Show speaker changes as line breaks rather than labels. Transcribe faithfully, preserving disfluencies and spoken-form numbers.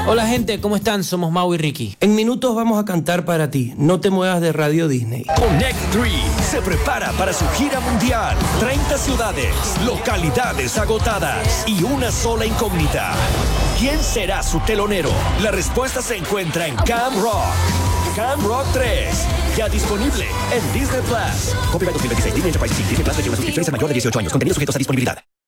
Hola gente, ¿cómo están? Somos Mau y Ricky.
En minutos vamos a cantar para ti. No te muevas de Radio Disney.
Connect tres se prepara para su gira mundial. treinta ciudades, localidades agotadas y una sola incógnita. ¿Quién será su telonero? La respuesta se encuentra en Camp Rock. Camp Rock tres, ya disponible en Disney Plus. Copyright dos mil veintiséis, Disney Enterprise, Disney Plus requiere una suscripción mayor de dieciocho años. Contenidos sujetos a disponibilidad.